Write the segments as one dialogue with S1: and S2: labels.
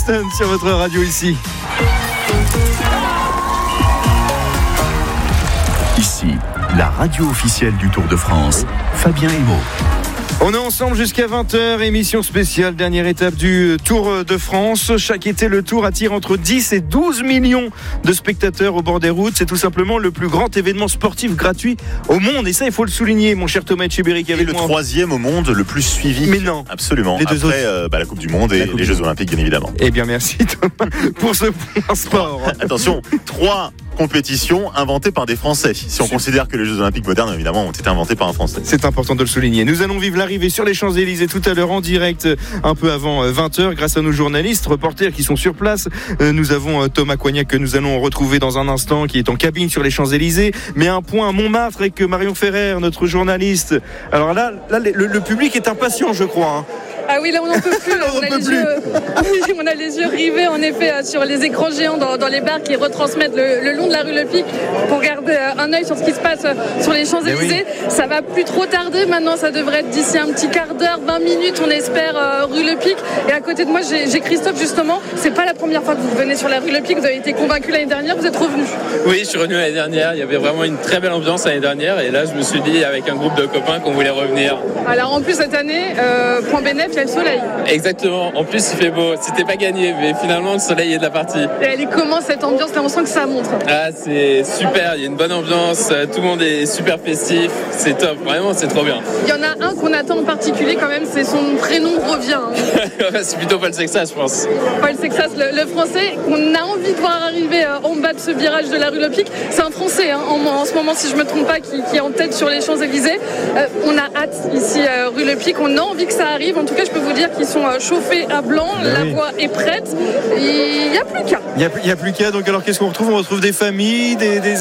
S1: Stone sur votre radio ici.
S2: Ici, la radio officielle du Tour de France, Fabien Emo.
S1: On est ensemble jusqu'à 20h, émission spéciale, dernière étape du Tour de France. Chaque été, le Tour attire entre 10 et 12 millions de spectateurs au bord des routes. C'est tout simplement le plus grand événement sportif gratuit au monde. Et ça, il faut le souligner, mon cher Thomas Etcheberry, qui est avec
S3: le
S1: moi.
S3: troisième au monde le plus suivi.
S1: Mais non.
S3: Absolument.
S1: Les deux
S3: Après, la Coupe du Monde et les Jeux Olympiques, bien évidemment.
S1: Eh bien, merci Thomas pour ce point sport.
S3: Attention, 3 compétitions inventées par des Français. Si on considère que les Jeux Olympiques modernes, évidemment, ont été inventés par un Français.
S1: C'est important de le souligner. Nous allons vivre l'arrivée sur les Champs-Élysées tout à l'heure en direct, un peu avant 20h, grâce à nos journalistes, reporters qui sont sur place. Nous avons Thomas Coignac que nous allons retrouver dans un instant, qui est en cabine sur les Champs-Élysées. Mais un point à Montmartre avec Marion Ferrer, notre journaliste. Alors là le public est impatient, je crois.
S4: Ah oui, là on n'en peut plus. On a les yeux rivés en effet sur les écrans géants dans les bars qui retransmettent le long de la rue Le Pic pour garder un œil sur ce qui se passe sur les Champs-Élysées. Oui. Ça va plus trop tarder maintenant, ça devrait être d'ici un petit quart d'heure, 20 minutes on espère, rue Le Pic. Et à côté de moi j'ai Christophe justement. C'est pas la première fois que vous venez sur la rue Le Pic, vous avez été convaincu l'année dernière, vous êtes revenu.
S5: Oui, je suis revenu l'année dernière, il y avait vraiment une très belle ambiance l'année dernière et là je me suis dit avec un groupe de copains qu'on voulait revenir.
S4: Alors en plus cette année, point bénéf, le soleil.
S5: Exactement, en plus il fait beau, c'était pas gagné mais finalement le soleil est de la partie.
S4: Et elle est comment cette ambiance là, on sent que ça montre.
S5: Ah c'est super, il y a une bonne ambiance, tout le monde est super festif, c'est top, vraiment c'est trop bien.
S4: Il y en a un qu'on attend en particulier quand même, c'est son prénom revient.
S5: C'est plutôt Paul Sexas je pense.
S4: Paul Sexas, le français qu'on a envie de voir arriver en bas de ce virage de la rue Le Pic, c'est un français en ce moment si je me trompe pas qui est en tête sur les Champs-Élysées. On a hâte ici rue Le Pic, on a envie que ça arrive, en tout cas je peux vous dire qu'ils sont chauffés à blanc, la voie est prête, il n'y a plus qu'à.
S1: Il n'y a plus qu'à, donc alors qu'est-ce qu'on retrouve ? On retrouve des familles,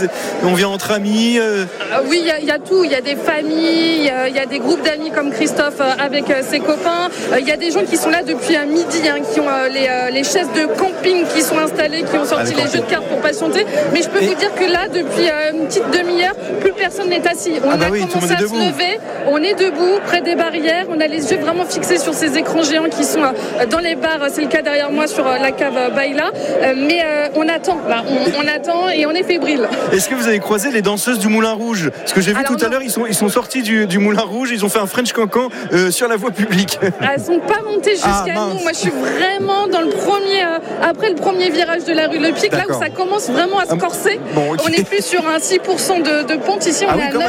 S1: on vient entre amis
S4: Oui, il y a tout, il y a des familles, il y a des groupes d'amis comme Christophe avec ses copains, il y a des gens qui sont là depuis midi, qui ont les chaises de camping qui sont installées, qui ont sorti les jeux de cartes pour patienter, mais je peux vous dire que là, depuis une petite demi-heure, plus personne n'est assis. On a commencé à se lever, on est debout, près des barrières, on a les yeux vraiment fixés sur ces écrans géants qui sont dans les bars, c'est le cas derrière moi sur la cave Baïla, mais on attend là, on attend et on est fébrile.
S1: Est-ce que vous avez croisé les danseuses du Moulin Rouge ? Parce que j'ai vu tout à l'heure, ils sont sortis du Moulin Rouge, ils ont fait un French Cancan sur la voie publique.
S4: Elles sont pas montées jusqu'à nous, moi je suis vraiment dans le premier, après le premier virage de la rue Le Pic, là où ça commence vraiment à se corser. On est plus sur un 6% de pente, ici on est à 9-10,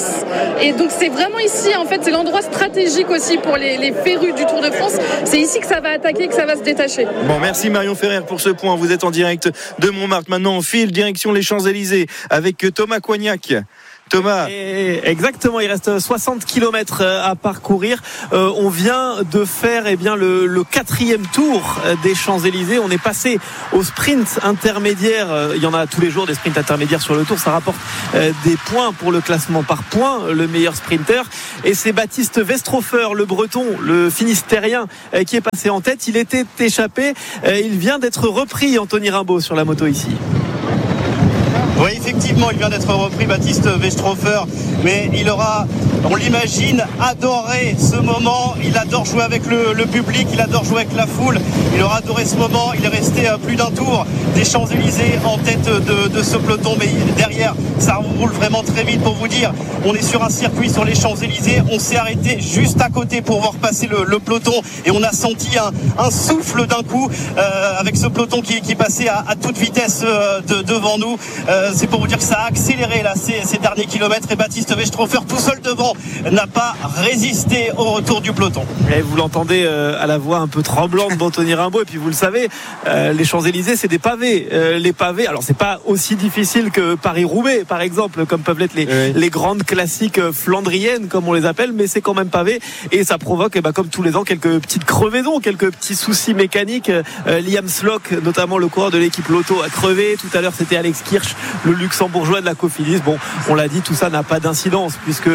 S4: et donc c'est vraiment ici en fait, c'est l'endroit stratégique aussi pour les férus du Tour de France, c'est ici que ça va attaquer, que ça va se détacher.
S1: Bon, merci Marion Ferrer pour ce point. Vous êtes en direct de Montmartre. Maintenant, on file direction les Champs-Élysées avec Thomas Coignac. Thomas.
S6: Exactement, il reste 60 km à parcourir. On vient de faire le 4e tour des Champs-Élysées. On est passé au sprint intermédiaire. Il y en a tous les jours des sprints intermédiaires sur le tour. Ça rapporte des points pour le classement par points, le meilleur sprinter. Et c'est Baptiste Westrofer, le breton, le finistérien, qui est passé en tête. Il était échappé. Il vient d'être repris, Anthony Rimbaud, sur la moto ici.
S7: Oui, effectivement, il vient d'être repris, Baptiste Westrofer, mais il aura, on l'imagine, adoré ce moment. Il adore jouer avec le public, il adore jouer avec la foule. Il aura adoré ce moment. Il est resté à plus d'un tour des Champs-Élysées en tête de ce peloton, mais derrière, ça roule vraiment très vite. Pour vous dire, on est sur un circuit sur les Champs-Élysées. On s'est arrêté juste à côté pour voir passer le peloton et on a senti un souffle d'un coup avec ce peloton qui passait à toute vitesse devant nous. C'est pour vous dire que ça a accéléré là ces derniers kilomètres et Baptiste Westrofer tout seul devant n'a pas résisté au retour du peloton.
S6: Et vous l'entendez à la voix un peu tremblante d'Anthony Rimbaud, et puis vous le savez, les Champs-Élysées c'est des pavés. Les pavés, alors c'est pas aussi difficile que Paris-Roubaix par exemple, comme peuvent l'être les grandes classiques flandriennes comme on les appelle, mais c'est quand même pavé et ça provoque comme tous les ans quelques petites crevaisons, quelques petits soucis mécaniques. Liam Slock, notamment le coureur de l'équipe Lotto, a crevé. Tout à l'heure c'était Alex Kirch, le luxembourgeois de la Cofidis. Bon, on l'a dit, tout ça n'a pas d'incidence puisque ce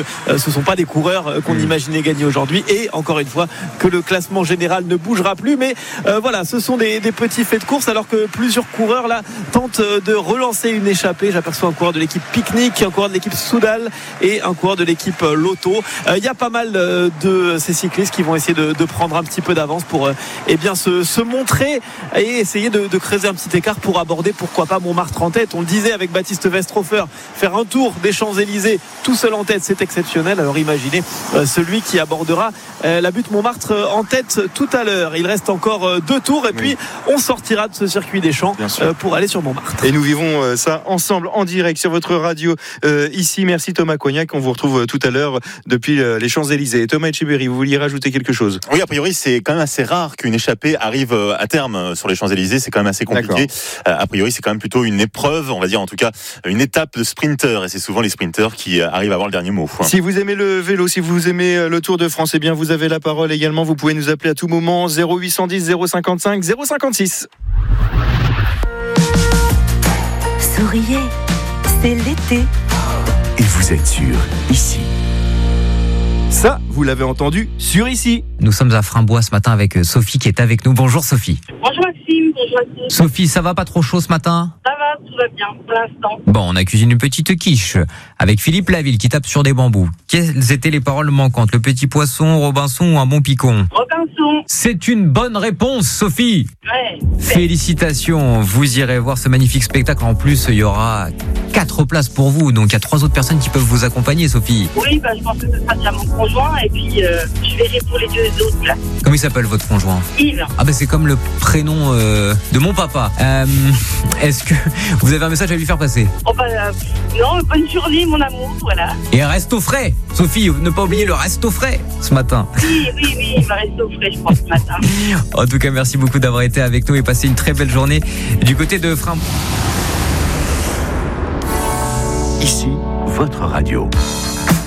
S6: ce sont pas des coureurs qu'on imaginait gagner aujourd'hui. Et encore une fois, que le classement général ne bougera plus. Mais voilà, ce sont des petits faits de course, alors que plusieurs coureurs là tentent de relancer une échappée. J'aperçois un coureur de l'équipe Picnic, un coureur de l'équipe Soudal et un coureur de l'équipe Lotto. Il y a pas mal de ces cyclistes qui vont essayer de prendre un petit peu d'avance pour bien se montrer et essayer de creuser un petit écart pour aborder, pourquoi pas, Montmartre en tête. On le disait avec Baptiste Westrofer, faire un tour des Champs-Élysées tout seul en tête, c'est exceptionnel. Alors imaginez celui qui abordera la butte Montmartre en tête tout à l'heure. Il reste encore 2 tours et puis on sortira de ce circuit des Champs pour aller sur Montmartre.
S1: Et nous vivons ça ensemble en direct sur votre radio ici. Merci Thomas Cognac, on vous retrouve tout à l'heure depuis les Champs-Élysées. Thomas Etcheberry, vous vouliez rajouter quelque chose?
S3: Oui, a priori c'est quand même assez rare qu'une échappée arrive à terme sur les Champs-Élysées, c'est quand même assez compliqué. A priori c'est quand même plutôt une épreuve, on va dire en tout cas une étape de sprinter, et c'est souvent les sprinters qui arrivent à avoir le dernier mot.
S1: Si vous aimez le vélo, si vous aimez le Tour de France, eh bien vous avez la parole également, vous pouvez nous appeler à tout moment 0810 055 056.
S8: Souriez, c'est l'été.
S2: Et vous êtes sur Ici.
S1: Ça, vous l'avez entendu sur Ici.
S9: Nous sommes à Frimbois ce matin avec Sophie qui est avec nous. Bonjour Sophie.
S10: Bonjour Maxime, bonjour à tous.
S9: Sophie, ça va pas trop chaud ce matin?
S10: Ça va, tout va bien pour l'instant.
S9: Bon, on a cuisiné une petite quiche avec Philippe Laville qui tape sur des bambous. Quelles étaient les paroles manquantes? Le petit poisson, Robinson ou un bon picon?
S10: Robinson.
S9: C'est une bonne réponse, Sophie.
S10: Ouais.
S9: Félicitations, vous irez voir ce magnifique spectacle. En plus, il y aura 4 places pour vous, donc il y a 3 autres personnes qui peuvent vous accompagner, Sophie.
S10: Oui, je pense que ce sera déjà mon conjoint et puis je verrai pour les 2 autres là.
S9: Comment il s'appelle votre conjoint?
S10: Yves.
S9: Ah c'est comme le prénom de mon papa. Est-ce que vous avez un message à lui faire passer?
S10: Non, bonne journée mon amour, voilà.
S9: Et reste au frais, Sophie, ne pas oublier le resto frais ce matin.
S10: Oui, il va rester au frais je pense ce matin.
S9: En tout cas, merci beaucoup d'avoir été avec nous et passé une très belle journée du côté de Frimbois.
S2: Ici, votre radio.